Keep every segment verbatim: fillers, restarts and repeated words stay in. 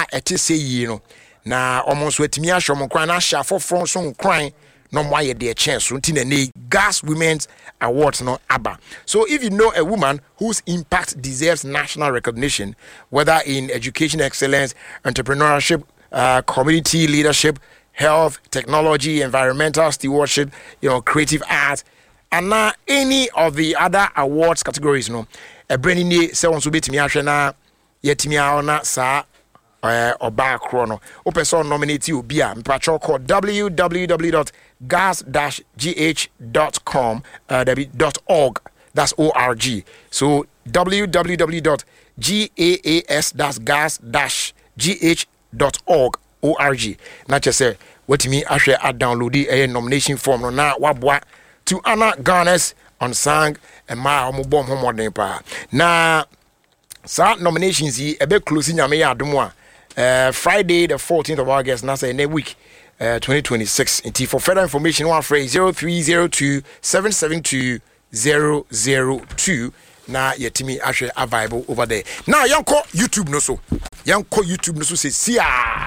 ete say yi no na almost wetimi ahwe mo kran na hya foforo so nkran no mo aye de chance so nti na ne Gas Women's Awards no aba. So if you know a woman whose impact deserves national recognition, whether in education excellence, entrepreneurship, uh, community leadership, health, technology, environmental stewardship, you know, creative arts, and now any of the other awards categories, you know, a brand new se won so betimi ahwe na yetimi aona sa uh, oba krono o person nominate you bia mpacho call w w w dot gas dash g h dot com uh, dot org. That's O R G. So w w w dot gas dash g h dot org O R G. Not just say what me actually add download a nomination form no na wabwa to Anna Garnes on sang and my bomb home pa. Na sa nominations yi ebe closing nyame ya adom uh Friday the fourteenth of August na say next week uh twenty twenty-six. And for further information one phrase zero three zero two seven seven two zero zero two na yetimi ahwe available over there. Now yanko YouTube no so. Yanko YouTube no so say sia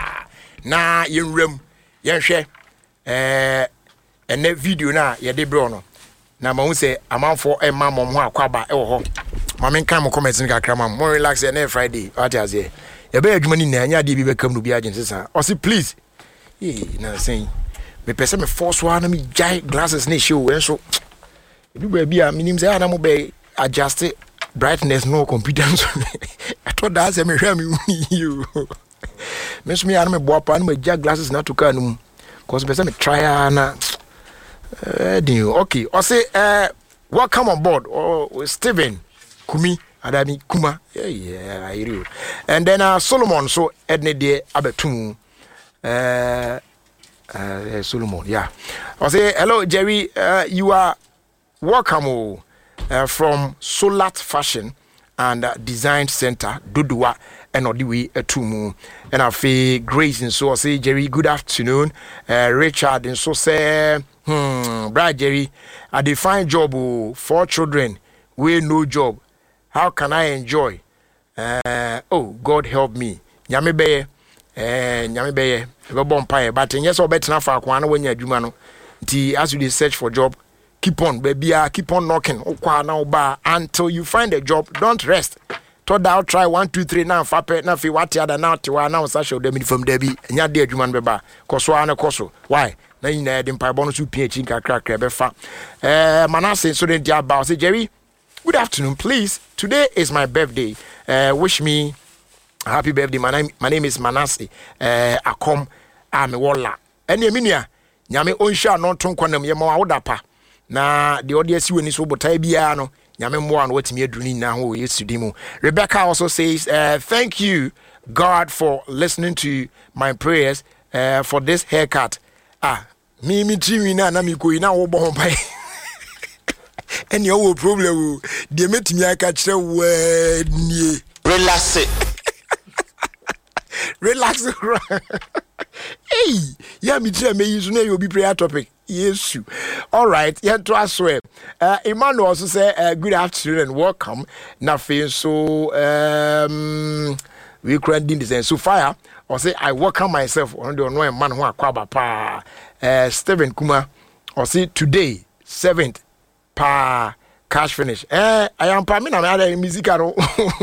na yenrem yenhwe eh ene video na yede bro no. Na ma hu say amanfo e ma mom ho akwaba e wo ho. Ma men kan mo comment ni kakra ma mo relax e na Friday. What is here? You be adwuma ni na anya de bi be kam no bi agent sesa. O say please. Eh na say me pese me force wa na me jai glasses ni show en so. Ebi ba bia minim say na mo be adjust brightness no computer. I thought that say me hwa me you. Me so me ana me bo pa na me jai glasses na to ka no. Cause pese me try na uh, okay. I say uh welcome on board oh Stephen Kumi Adami Kuma. Yeah, yeah, I hear you. And then uh Solomon so Edne de abetum uh uh Solomon, yeah. I say hello Jerry, uh you are welcome oh, uh, from Solat Fashion and uh, Design Center Dodua and Odiwi Etumu. And I feel Grace and so I say Jerry good afternoon. Uh Richard and so say hmm Brad Jerry I define job oh, for children we no job. How can I enjoy? Uh, oh, God help me. Nyame beye, eh, nyame beye. Ebe bon paye. But yes, or better na fa kwa na when you adwuma no. Nti as you dey search for job, keep on, baby, keep on knocking. Okwa na oba until you find a job. Don't rest. Thought I'll try one, two, three. Now fa pe na fi what other now tiwa now sa show them from Debbie. Nya dey adwuma no beba. Koso ana koso. Why? Na nyina dey mpa bonus P H kakra kakra be fa. Eh, Manasseh so dey about say Jerry. Good afternoon, please. Today is my birthday. Uh, wish me a happy birthday. My name, my name is Manasseh. Uh, Akom Amiwola. Any minia, nyame onsha non ton kwanam yema wawoda pa. Na the audience we ni so botai bia no. Nyame mo an wetimi aduni na ho yesudimu. Rebecca also says, uh, thank you, God, for listening to my prayers uh, for this haircut. Ah, me me timi na na mi ko ina wo bo pai. And your problem, they met me. I catch the word. Relax it. Relax. Hey, yeah, me too. May you know you'll be prayer topic. Yes, you. All right. Yeah, to us. Uh, Emmanuel also say uh, good afternoon and welcome. Nothing. So um, we can't do this. So fire. Or say I welcome myself. On the one man who are pa. Uh, Stephen Kuma. Or say today seventh. Pa cash finish. Eh, I am pa me na me music aro.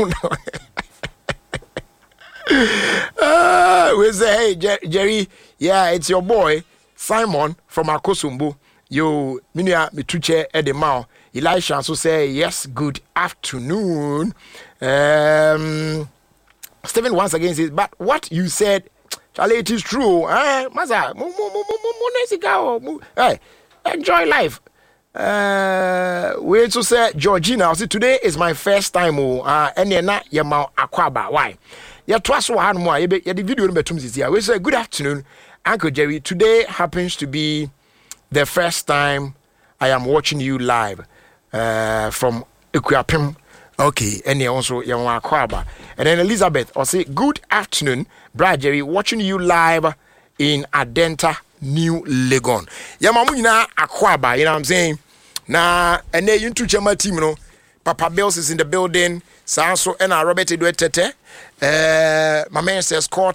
uh, we say hey Jerry, yeah, it's your boy Simon from Akosumbu. You minia mituche edemao. Elisha so say yes, good afternoon. Um Stephen once again says, but what you said, Charlie, it is true. Eh, Maza, mo mo mo mo mo hey, enjoy life. Uh, we to say Georgina. See, today is my first time. Oh, uh, and you're not your mouth aquaba. Why? You're twice one more. You the video number two is here. We say good afternoon, Uncle Jerry. Today happens to be the first time I am watching you live uh, from Equiapim. Okay, and you also your aquaba. And then Elizabeth, I say good afternoon, Brad Jerry. Watching you live in Adenta, New Legon. Yamamu na akwaba, you know what I'm saying? Na ene yuntu chama team no. Papa Bells is in the building. Sanso and Robert Edward Tete. Uh my man says Scott